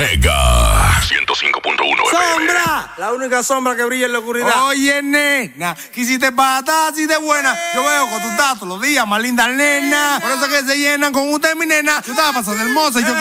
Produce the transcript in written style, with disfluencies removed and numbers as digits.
Mega 105.1 ¡Sombra! La única sombra que brilla en la oscuridad. Oye, nena, quisiste patar así de buena. Yo veo con tu estás todos los días, más linda nena. Por eso que se llenan con usted, mi nena. Yo estaba pasando hermosa y yo